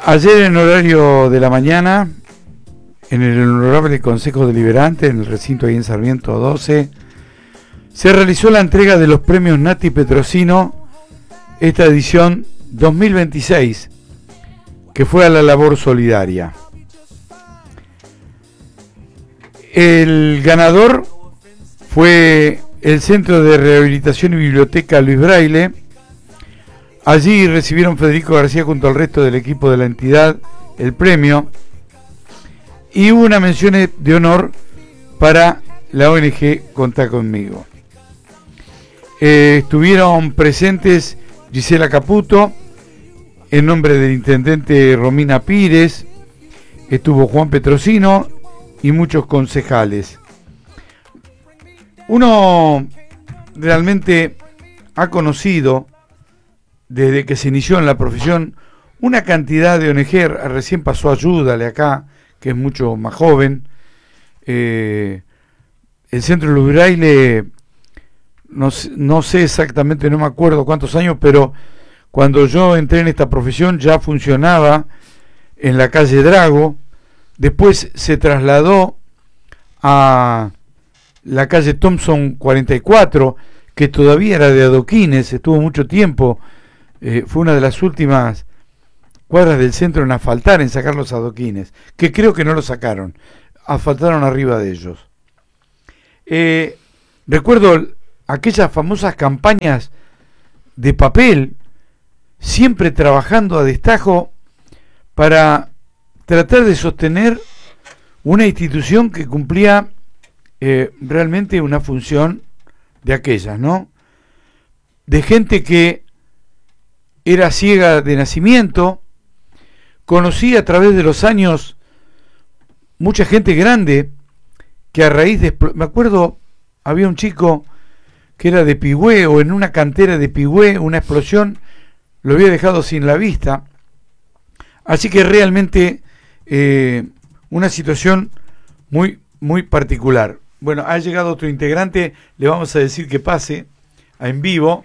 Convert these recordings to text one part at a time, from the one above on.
Ayer en horario de la mañana, en el Honorable Consejo Deliberante, en el recinto ahí en Sarmiento 12, se realizó la entrega de los premios Nati Petrosino, esta edición 2026, que fue a la labor solidaria. El ganador fue el Centro de Rehabilitación y Biblioteca Luis Braille. Allí recibieron Federico García junto al resto del equipo de la entidad el premio y hubo una mención de honor para la ONG Contá Conmigo. Estuvieron presentes Gisela Caputo, en nombre del intendente Romina Pires, estuvo Juan Petrosino y muchos concejales. Uno realmente ha conocido, desde que se inició en la profesión, una cantidad de ONG. Recién pasó Ayúdale acá, que es mucho más joven. El Centro Luis Braille, no sé exactamente, no me acuerdo cuántos años, pero cuando yo entré en esta profesión ya funcionaba en la calle Drago. Después se trasladó a la calle Thompson 44, que todavía era de adoquines, estuvo mucho tiempo. Fue una de las últimas cuadras del centro en asfaltar, en sacar los adoquines, que creo que no lo sacaron, asfaltaron arriba de ellos. Recuerdo aquellas famosas campañas de papel, siempre trabajando a destajo para tratar de sostener una institución que cumplía realmente una función de aquellas, ¿no? De gente que era ciega de nacimiento, conocí a través de los años mucha gente grande que a raíz de... Me acuerdo, había un chico que era de Pigüé, o en una cantera de Pigüé, una explosión lo había dejado sin la vista. Así que realmente una situación muy, muy particular. Bueno, ha llegado otro integrante, le vamos a decir que pase en vivo,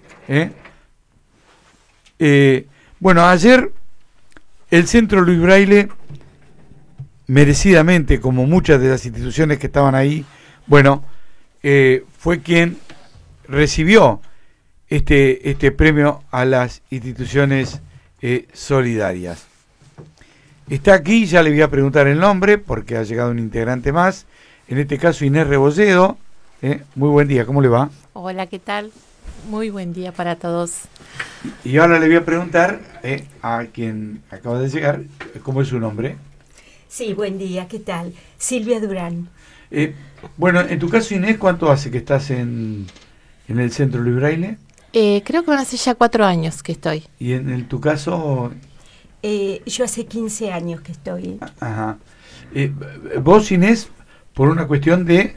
bueno, ayer el Centro Luis Braille, merecidamente, como muchas de las instituciones que estaban ahí, bueno, fue quien recibió este premio a las instituciones solidarias. Está aquí, ya le voy a preguntar el nombre, porque ha llegado un integrante más, en este caso Inés Rebolledo. Muy buen día, ¿cómo le va? Hola, ¿qué tal? Muy buen día para todos. Y ahora le voy a preguntar a quien acaba de llegar, ¿cómo es su nombre? Sí, buen día, ¿qué tal? Silvia Durán. Bueno, en tu caso, Inés, ¿cuánto hace que estás en el Centro Luis Braille? Creo que van a ser ya 4 años que estoy. ¿Y en tu caso? Yo hace 15 años que estoy. Ajá. Vos, Inés, por una cuestión de,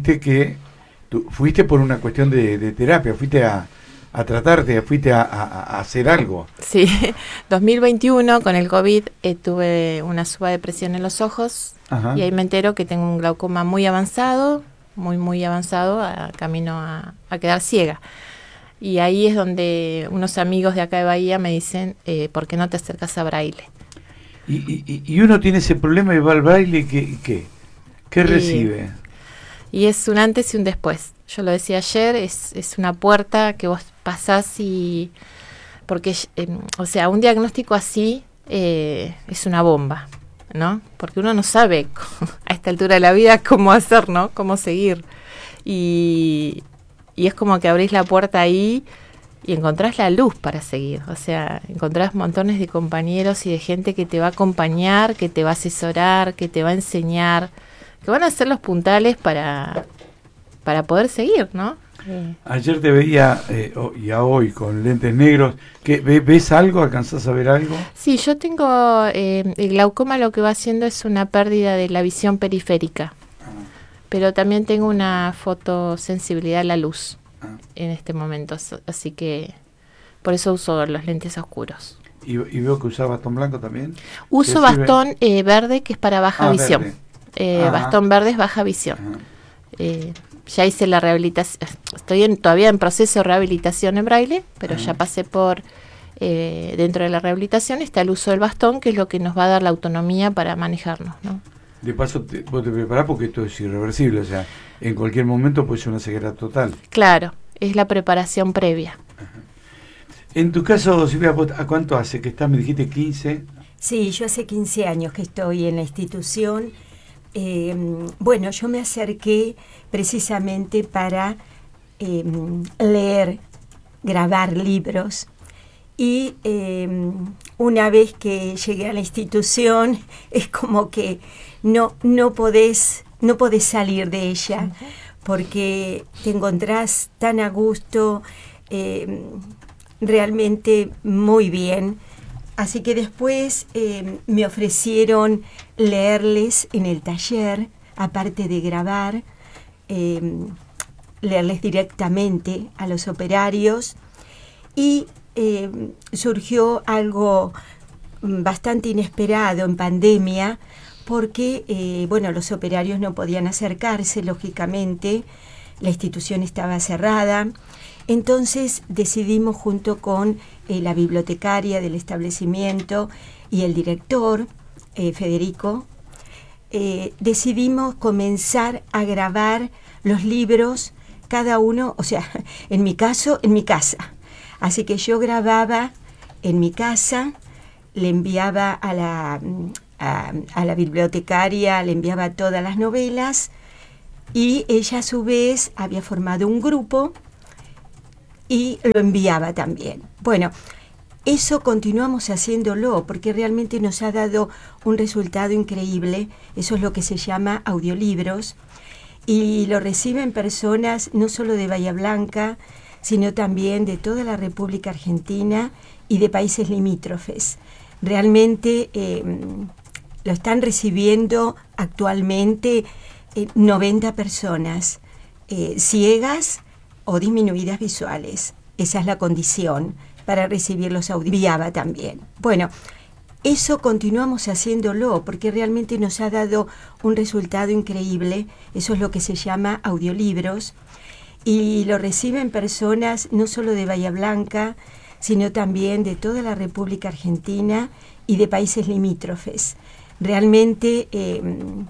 fuiste por una cuestión de terapia, fuiste a tratarte, fuiste a hacer algo. Sí, 2021 con el COVID tuve una suba de presión en los ojos. Ajá. Y ahí me entero que tengo un glaucoma muy avanzado, muy avanzado, camino a quedar ciega. Y ahí es donde unos amigos de acá de Bahía me dicen, ¿por qué no te acercas a Braille? Y uno tiene ese problema y va al Braille, ¿qué recibe? Y es un antes y un después. Yo lo decía ayer, es una puerta que vos pasás y... Porque, o sea, un diagnóstico así es una bomba, ¿no? Porque uno no sabe a esta altura de la vida cómo hacer, ¿no? Cómo seguir. Y es como que abrís la puerta ahí y encontrás la luz para seguir. O sea, encontrás montones de compañeros y de gente que te va a acompañar, que te va a asesorar, que te va a enseñar, que van a ser los puntales para poder seguir, ¿no? Ayer te veía, y a hoy, con lentes negros. ¿Ves algo? ¿Alcanzás a ver algo? Sí, yo tengo... el glaucoma lo que va haciendo es una pérdida de la visión periférica. Pero también tengo una fotosensibilidad a la luz en este momento. Así que por eso uso los lentes oscuros. ¿Y veo que usas bastón blanco también? Uso bastón verde, que es para baja visión. Bastón verde es baja visión. Ya hice la rehabilitación, estoy todavía en proceso de rehabilitación en Braille, pero ya pasé por dentro de la rehabilitación está el uso del bastón, que es lo que nos va a dar la autonomía para manejarnos, ¿no? De paso, vos te preparás porque esto es irreversible, o sea, en cualquier momento puede ser una ceguera total. Claro, es la preparación previa. Ajá. En tu caso, Silvia, ¿a cuánto hace que estás? Me dijiste 15. Sí, yo hace 15 años que estoy en la institución. Bueno, yo me acerqué precisamente para leer, grabar libros. Y una vez que llegué a la institución, es como que no podés salir de ella, porque te encontrás tan a gusto, realmente muy bien. Así que después me ofrecieron leerles en el taller, aparte de grabar, leerles directamente a los operarios. Y surgió algo bastante inesperado en pandemia, porque bueno, los operarios no podían acercarse, lógicamente, la institución estaba cerrada. Entonces decidimos, junto con la bibliotecaria del establecimiento y el director, Federico, decidimos comenzar a grabar los libros, cada uno, o sea, en mi caso, en mi casa. Así que yo grababa en mi casa, le enviaba a la bibliotecaria, le enviaba todas las novelas, y ella a su vez había formado un grupo y lo enviaba también. Bueno, eso continuamos haciéndolo porque realmente nos ha dado un resultado increíble. Eso es lo que se llama audiolibros, y lo reciben personas no solo de Bahía Blanca, sino también de toda la República Argentina y de países limítrofes. Realmente lo están recibiendo actualmente 90 personas ciegas o disminuidas visuales. Esa es la condición para recibir los audios también. Bueno, eso continuamos haciéndolo porque realmente nos ha dado un resultado increíble. Eso es lo que se llama audiolibros, y lo reciben personas no solo de Bahía Blanca, sino también de toda la República Argentina y de países limítrofes. Realmente